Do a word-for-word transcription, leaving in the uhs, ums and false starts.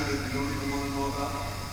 that you don't even want to know about?